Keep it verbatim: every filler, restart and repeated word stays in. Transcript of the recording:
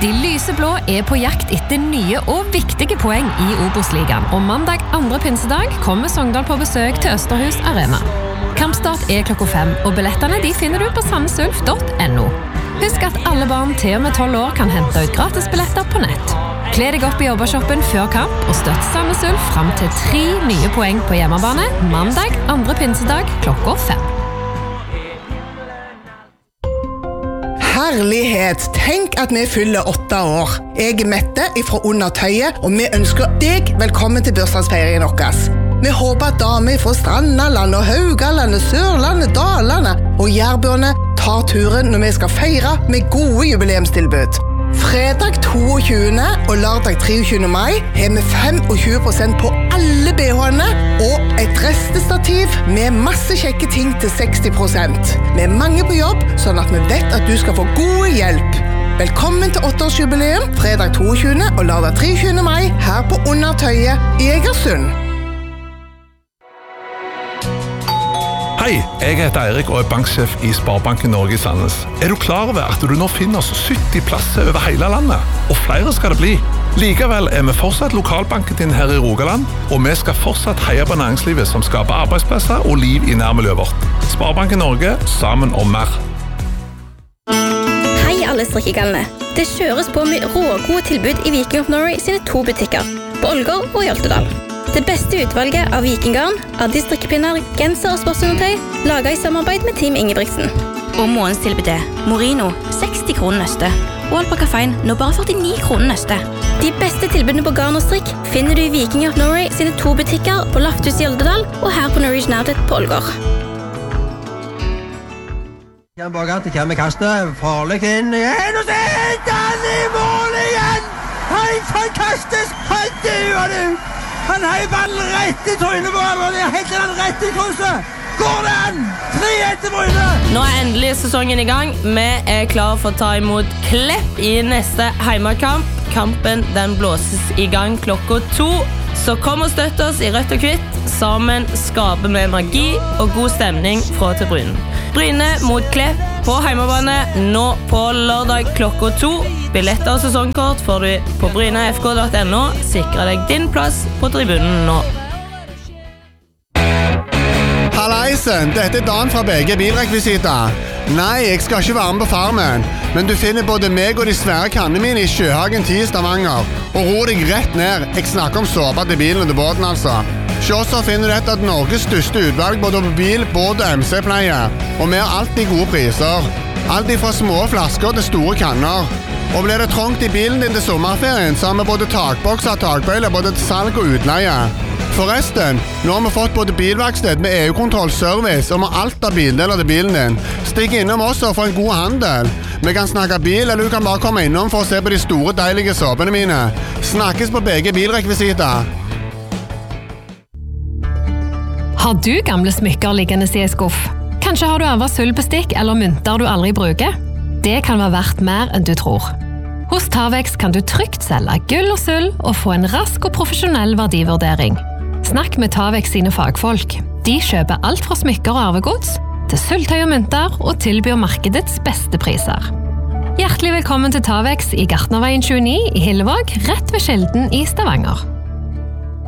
De lyseblå er på jakt etter nye og viktige poeng i Obos-ligaen, og mandag andre pinsedag kommer Sogndal på besøk til Østerhus Arena. Kampstart er klokka fem, og billettene de finner du på sandnesulf punktum no. Husk at alle barn til og med tolv år kan hente ut gratisbilletter på nett. Kle deg opp i jobbershoppen før kamp, og støtt Sandnesulf frem til tre nye poeng på hjemmebane mandag andre pinsedag klokka fem. Herlighet, tenk at vi fyller åtte år. Jeg er Mette fra Under Tøyet, og vi ønsker deg velkommen til bursdagsfeiringen deres. Vi håper at damer fra Strandaland og Haugalandet, Sørlandet, Dalane og Jærbøene tar turen når vi skal feire med gode jubileumstilbud. Fredag toogtyvende og lørdag treogtyvende mai har vi tjuefem prosent på alle B H-ene og et restestativ med masse kjekke ting til seksti prosent. Vi er mange på jobb, sånn at vi vet at du skal få god hjelp. Velkommen til åtteårsjubileum fredag toogtyvende og lørdag treogtyvende mai her på Under Tøyet i Egersund. Hei, jeg heter Eirik og er banksjef i Sparebanken Norge i Sandnes. Er du klar over at du nå finner oss sytti plasser over hele landet? Og flere skal det bli. Likevel er vi fortsatt lokalbanken din her i Rogaland, og vi skal fortsatt heie på næringslivet som skaper arbeidsplasser og liv i nærmiljøet vårt. Sparebanken Norge, sammen om mer. Hei alle strikkegallene. Det kjøres på med rågode tilbud i Viking of Norway sine to butikker, på Ålgård og i Hjaltedal. Det beste utvalget av vikinggarn, Addi-strikkepinner, genser og sportsundertøy, laget i samarbeid med Team Ingebrigtsen. Og månedstilbudet, Morino, seksti kroner nøste, og Alpakafein, nå bare førtini kroner nøste. De beste tilbudene på garn og strikk finner du i Viking of Norway sine to butikker på Lafthus i Oldedal og her på Norwegian Outlet på Ålgård. Jan Borgant, det kommer kastet, farlig inn igjen, og så henter han i mål igjen! Han fantastisk, han duer du! Han har ballen rett i trynet på han, og det er helt den rett i krysset. Går det an? tre ett til Bryne! Nå er endelig sesongen i gang. Vi er klar for å ta imot Klepp i neste heimekamp. Kampen den blåses i gang klokka to. Så kom og støtt oss i rødt og kvitt. Sammen skaper vi magi og god stemning fra til Bryne. Bryne mot Klepp på heimebane nå på lørdag klokka to. Billetter og sesongkort får du på bryne f k punktum no. Sikre deg din plass på tribunen nå. Hallaisen, dette er Dan fra B G Bilrekvisita. Nei, jeg skal ikke være med på farmen, men du finner både meg og de svære kannene mine i Sjøhagen ti i Stavanger. Og ro deg rett ned, jeg snakker om såpa til bilen og til båten altså. Så også finner du et av Norges største utvalg både på bil, båt og M C-pleie. Og vi har alltid gode priser. Alt fra små flasker til store kanner. Og blir det trångt i bilen din til sommerferien, så har vi både takboks og takbøyler både til salg og utleie. Forresten, nå har vi fått både bilverksted med E U-kontroll, service og med alt av bildeler til bilen din. Stikk innom oss og få en god handel. Vi kan snakke bil, eller du kan bare komme innom for å se på de store, deilige såpene mine. Snakkes på B G Bilrekvisita. Har du gamle smykker liggende i en skuff? Kanskje har du arvet sølvbestikk eller mynter du aldri bruker? Det kan være verdt mer enn du tror. Hos Tavex kan du trygt selge gull og sølv og få en rask og profesjonell verdivurdering. Snakk med Tavex sine fagfolk. De kjøper alt fra smykker og arvegods til sølvtøy og mynter og tilbyr markedets beste priser. Hjertelig velkommen til Tavex i Gartnerveien tjueni i Hillevåg, rett ved Skjelden i Stavanger.